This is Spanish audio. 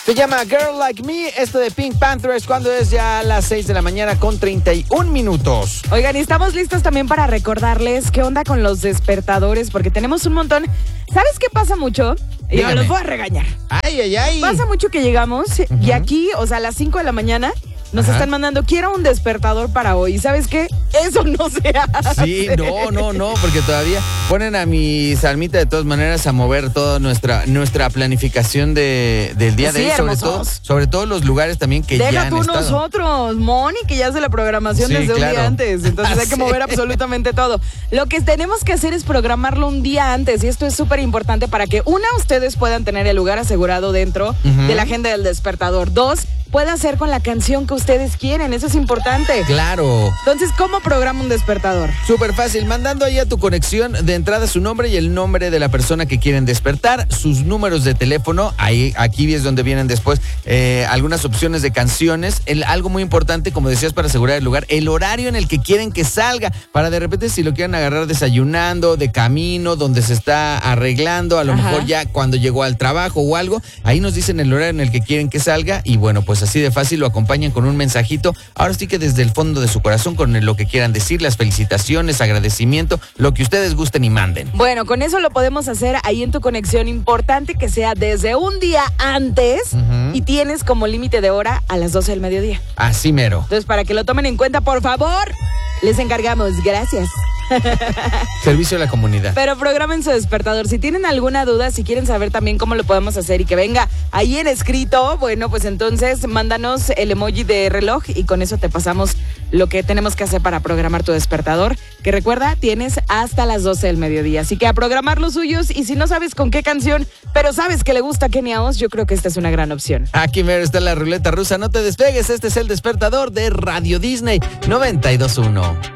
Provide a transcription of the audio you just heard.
Se llama Girl Like Me, esto de Pink Panthers, cuando es ya las 6 de la mañana con 31 minutos. Oigan, y estamos listos también para recordarles qué onda con los despertadores, porque tenemos un montón. ¿Sabes qué pasa mucho? Y yo los voy a regañar. Ay. Pasa mucho que llegamos y aquí, o sea, a las 5 de la mañana, nos están mandando, quiero un despertador para hoy. ¿Sabes qué? Eso no se hace. Sí, no, porque todavía ponen a mi Salmita de todas maneras a mover toda nuestra planificación del día de hoy, sobre todo los lugares también que ya han tú estado. Nosotros, Moni, que ya hace la programación desde un día antes, entonces hay que mover absolutamente todo. Lo que tenemos que hacer es programarlo un día antes, y esto es súper importante para que, ustedes puedan tener el lugar asegurado dentro de la agenda del despertador. 2, pueda ser con la canción que ustedes quieren, eso es importante. Claro. Entonces, ¿cómo programa un despertador? Súper fácil, mandando ahí a tu conexión de entrada su nombre y el nombre de la persona que quieren despertar, sus números de teléfono, aquí es donde vienen después algunas opciones de canciones, algo muy importante, como decías, para asegurar el lugar, el horario en el que quieren que salga, para de repente si lo quieren agarrar desayunando, de camino, donde se está arreglando, a lo mejor ya cuando llegó al trabajo o algo, ahí nos dicen el horario en el que quieren que salga y bueno, pues así de fácil lo acompañan con un mensajito, ahora sí que desde el fondo de su corazón con lo que quieran decir, las felicitaciones, agradecimiento, lo que ustedes gusten y manden. Bueno, con eso lo podemos hacer ahí en tu conexión, importante que sea desde un día antes y tienes como límite de hora a las 12 del mediodía. Así mero. Entonces, para que lo tomen en cuenta, por favor, les encargamos. Gracias. Servicio a la comunidad. Pero programen su despertador. Si tienen alguna duda, si quieren saber también cómo lo podemos hacer y que venga ahí en escrito, bueno, pues entonces mándanos el emoji de reloj y con eso te pasamos lo que tenemos que hacer para programar tu despertador. Que recuerda, tienes hasta las 12 del mediodía. Así que a programar los suyos, y si no sabes con qué canción, pero sabes que le gusta Kenia Os, yo creo que esta es una gran opción. Aquí mero está la ruleta rusa. No te despegues, este es el despertador de Radio Disney 92.1.